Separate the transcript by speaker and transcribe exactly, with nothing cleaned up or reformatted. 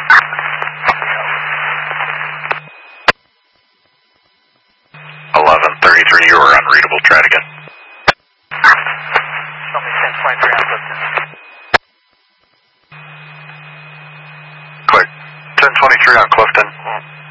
Speaker 1: eleven thirty-three, you are unreadable. Try it again.
Speaker 2: Something ten twenty-three on Clifton.
Speaker 1: Click. ten twenty-three on Clifton.